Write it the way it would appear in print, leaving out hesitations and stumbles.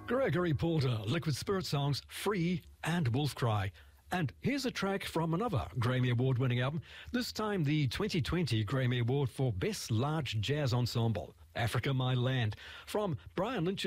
Gregory Porter, Liquid Spirit songs Free and Wolf Cry. And here's a track from another Grammy Award-winning album, this time the 2020 Grammy Award for Best Large Jazz Ensemble, Africa My Land, from Brian Lynch's